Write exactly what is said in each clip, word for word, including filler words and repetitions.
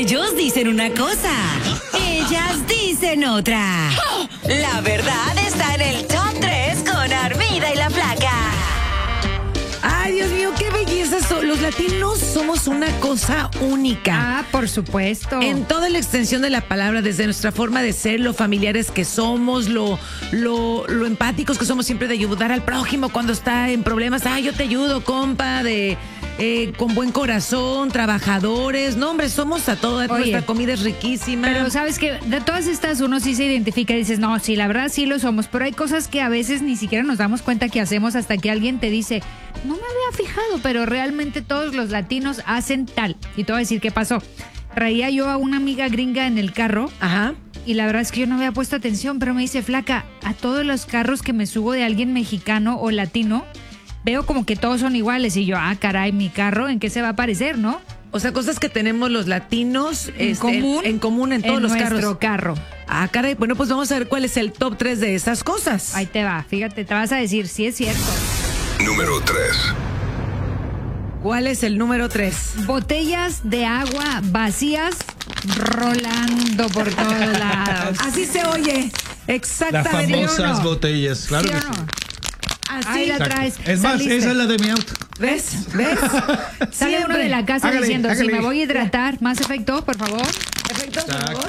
Ellos dicen una cosa, ellas dicen otra. La verdad está en el top tres con Armida y la Flaca. Ay, Dios mío, qué belleza son. Los latinos somos una cosa única. Ah, por supuesto. En toda la extensión de la palabra, desde nuestra forma de ser, lo familiares que somos, lo, lo, lo empáticos que somos siempre de ayudar al prójimo cuando está en problemas. Ay, yo te ayudo, compa, de... Eh, con buen corazón, trabajadores. No, hombre, somos a todo. Nuestra comida es riquísima. Pero sabes que de todas estas uno sí se identifica y dices, no, sí, la verdad sí lo somos. Pero hay cosas que a veces ni siquiera nos damos cuenta que hacemos hasta que alguien te dice, no me había fijado, pero realmente todos los latinos hacen tal. Y te voy a decir qué pasó. Traía yo a una amiga gringa en el carro. Ajá. Y la verdad es que yo no había puesto atención, pero me dice, Flaca, a todos los carros que me subo de alguien mexicano o latino, veo como que todos son iguales. Y yo, ah, caray, mi carro, ¿en qué se va a parecer, no? O sea, cosas que tenemos los latinos en, este, común, en común en todos en los nuestro carros. carro. Ah, caray, bueno, pues vamos a ver cuál es el top tres de esas cosas. Ahí te va, fíjate, te vas a decir, sí es cierto. Número tres. ¿Cuál es el número tres? Botellas de agua vacías rolando por todos lados. Así se oye. Exactamente. Las famosas ¿Sí o no? botellas, claro ¿Sí que o no? sí. Así. Ahí la traes. Es más, Saliste. esa es la de mi auto. ¿Ves? ¿Ves? Sale Siempre. uno de la casa Hágale, diciendo, hágale. si me voy a hidratar, más efecto, por favor. ¿Efectos, por favor?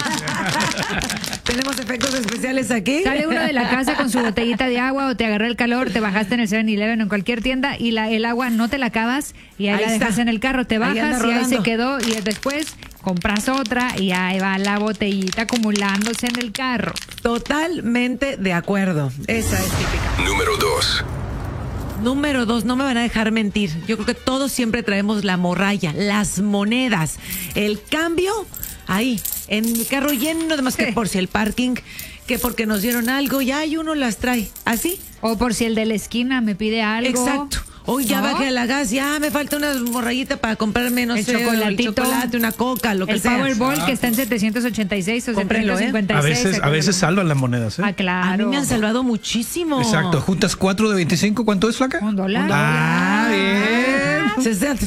Exacto, Tenemos efectos especiales aquí. Sale uno de la casa con su botellita de agua o te agarró el calor, te bajaste en el seven eleven o en cualquier tienda y la, el agua no te la acabas y ahí, Ahí la está. dejas en el carro, te Ahí bajas anda y ahí rodando. se quedó y después compras otra y ahí va la botellita acumulándose en el carro. Totalmente de acuerdo. Esa es típica. Número dos. Número dos, no me van a dejar mentir. Yo creo que todos siempre traemos la morralla, las monedas, el cambio ahí, en el carro lleno de más que por si el parking, que porque nos dieron algo, ya hay uno las trae. ¿Así? O por si el de la esquina me pide algo. Exacto. Hoy ya ¿No? bajé a la gas, ya me falta una morrayita para comprarme, no El sé, chocolatito. el chocolate, una coca, lo que El sea. Powerball que está en setecientos ochenta y seis o Cómprenlo, ¿eh? setecientos cincuenta y seis. A veces, a veces salvan las monedas, ¿eh? Ah, A claro. mí me han salvado muchísimo. Exacto, juntas cuatro de veinticinco, ¿cuánto es, Flaca? Un dólar. Ah, bien. sesenta.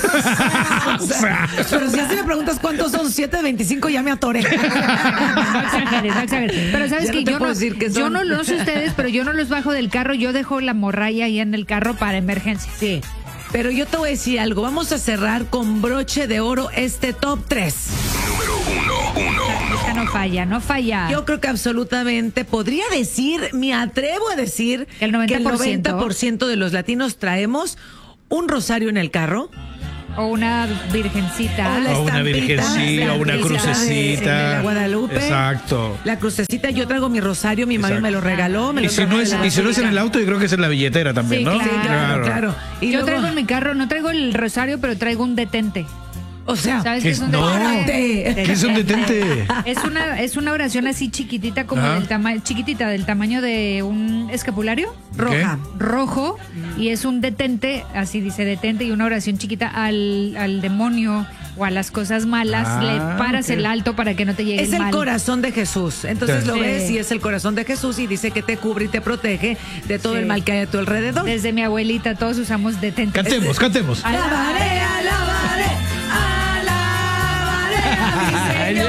Pero si así me preguntas cuántos son siete de veinticinco, ya me atoré. No exageres, no exageres. Pero sabes Ya que no te yo, puedo no, decir qué yo son. no, no sé ustedes, pero yo no los bajo del carro, yo dejo la morralla ahí en el carro para emergencia. Sí. Pero yo te voy a decir algo. Vamos a cerrar con broche de oro este top tres. Número uno, uno, Esta no falla, no falla. Yo creo que absolutamente podría decir, me atrevo a decir Que el noventa por ciento. que el noventa por ciento de los latinos traemos un rosario en el carro. O una virgencita. O la O una estampita, virgencita, la o una estampita de- crucecita. de la Guadalupe. Exacto. La crucecita, yo traigo mi rosario, mi mami Exacto. me lo regaló. Me Y lo si, trajo no de es, la y si no es en el basílica. auto, yo creo que es en la billetera también, Sí, ¿no? Sí, claro, claro. Y Yo luego, traigo en mi carro, no traigo el rosario, pero traigo un detente. o sea, ¿Sabes ¿Qué qué es? es un No. detente? ¿Qué es un detente? Es una, es una oración así chiquitita, como Ajá. del tamaño, chiquitita, del tamaño de un escapulario. roja. Rojo, y es un detente, así dice detente, y una oración chiquita al, al demonio o a las cosas malas, Ah, le paras ok. el alto para que no te llegue Es el el mal. corazón de Jesús. Entonces Sí. lo Sí. ves y es el corazón de Jesús y dice que te cubre y te protege de todo Sí. el mal que hay a tu alrededor. Desde mi abuelita todos usamos detentes. Cantemos, cantemos. Alabaré, alabaré, alabaré a mi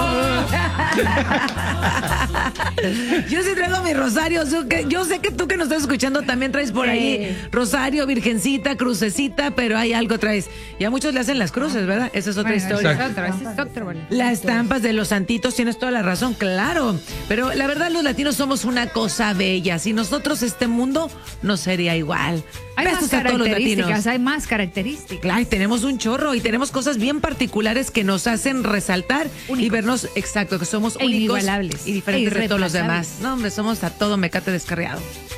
Señor. Yo sí traigo mi rosario. Yo, que- yo sé que tú que nos estás escuchando también traes por Sí. ahí rosario, virgencita, crucecita, pero hay algo traes. Y a muchos le hacen las cruces, ¿verdad? Esa es otra Bueno, historia. ese es otro, ese es otro, bueno. Las estampas de los santitos, tienes toda la razón, claro. Pero la verdad, los latinos somos una cosa bella. Si nosotros, este mundo no sería igual. Hay más Besos a todos los características, latinos. hay más características. Claro, y tenemos un chorro y tenemos cosas bien particulares que nos hacen resaltar y Únicos. vernos, exacto, que somos E únicos inigualables. y diferentes E de todos los demás. irreemplazables. No, hombre, somos a todo mecate descarriado.